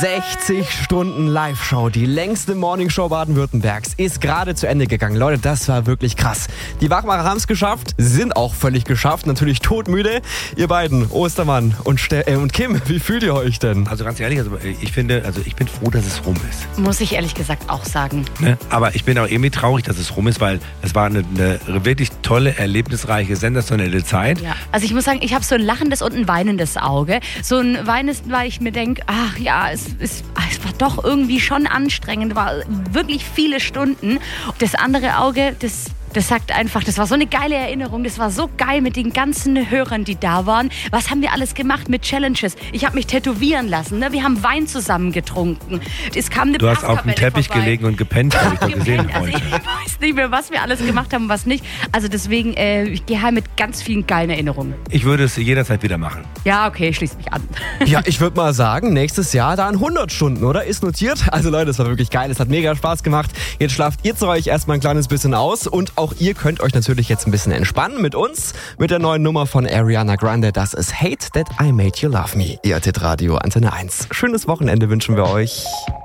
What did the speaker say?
60 Stunden Live-Show, die längste Morningshow Baden-Württembergs, ist gerade zu Ende gegangen. Leute, das war wirklich krass. Die Wachmacher haben es geschafft, sind auch völlig geschafft, natürlich todmüde. Ihr beiden, Ostermann und Kim, wie fühlt ihr euch denn? Also ganz ehrlich, ich bin froh, dass es rum ist. Muss ich ehrlich gesagt auch sagen. Ne? Aber ich bin auch irgendwie traurig, dass es rum ist, weil es war eine wirklich tolle, erlebnisreiche, sensationelle Zeit. Ja. Also ich muss sagen, ich habe so ein lachendes und ein weinendes Auge. So ein weinendes, weil ich mir denke, ach ja, es war doch irgendwie schon anstrengend, war wirklich viele Stunden. Das andere Auge, das sagt einfach, das war so eine geile Erinnerung, das war so geil mit den ganzen Hörern, die da waren. Was haben wir alles gemacht mit Challenges? Ich habe mich tätowieren lassen, ne? Wir haben Wein zusammen getrunken. Es kam eine Du hast auf dem Teppich gelegen und gepennt, habe ich doch gesehen also heute. ich weiß nicht mehr, was wir alles gemacht haben und was nicht. Also deswegen, ich gehe heim mit ganz vielen geilen Erinnerungen. Ich würde es jederzeit wieder machen. Ja, okay, schließ mich an. Ja, ich würde mal sagen, nächstes Jahr dann 100 Stunden, oder? Ist notiert. Also Leute, es war wirklich geil, es hat mega Spaß gemacht. Jetzt schlaft ihr zu euch erstmal ein kleines bisschen aus und auch ihr könnt euch natürlich jetzt ein bisschen entspannen mit uns, mit der neuen Nummer von Ariana Grande. Das ist Hate That I Made You Love Me. Ihr Hit Radio Antenne 1. Schönes Wochenende wünschen wir euch.